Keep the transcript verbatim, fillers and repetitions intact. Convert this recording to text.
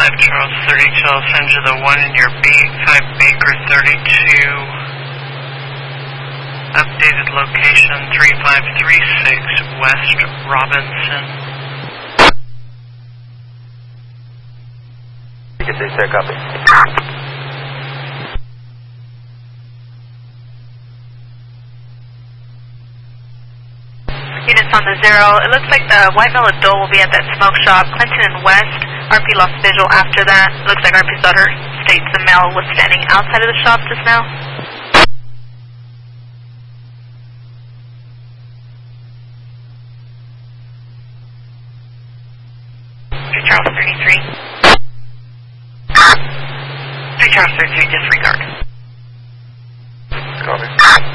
five Charles thirty-two, I'll send you the one in your B five Baker thirty-two. Updated location three five three six West Robinson. You can say, sir, copy. Units on the zero. It looks like the White Velvet Dole will be at that smoke shop. Clinton and West. R P lost visual after that. It looks like R P's daughter states the male was standing outside of the shop just now. three Charles thirty-three. three Charles thirty-three, disregard. Copy.